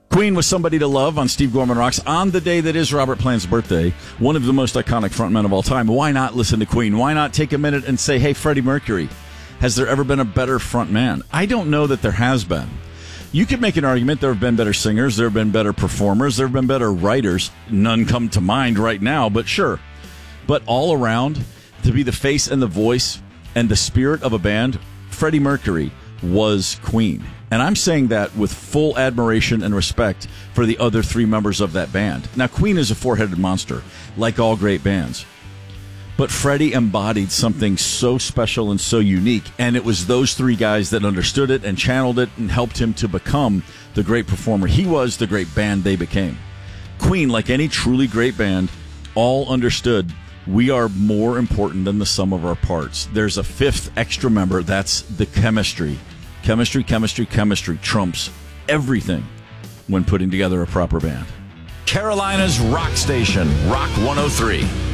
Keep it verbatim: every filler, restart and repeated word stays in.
Queen was Somebody to Love on Steve Gorman Rocks on the day that is Robert Plant's birthday, one of the most iconic frontmen of all time. Why not listen to Queen? Why not take a minute and say, hey, Freddie Mercury, has there ever been a better frontman? I don't know that there has been. You could make an argument there have been better singers, there have been better performers, there have been better writers. None come to mind right now, but sure. But all around, to be the face and the voice and the spirit of a band, Freddie Mercury was Queen. And I'm saying that with full admiration and respect for the other three members of that band. Now, Queen is a four-headed monster, like all great bands. But Freddie embodied something so special and so unique, and it was those three guys that understood it and channeled it and helped him to become the great performer he was, the great band they became. Queen, like any truly great band, all understood we are more important than the sum of our parts. There's a fifth extra member, that's the chemistry. Chemistry, chemistry, chemistry trumps everything when putting together a proper band. Carolina's Rock Station, Rock one oh three.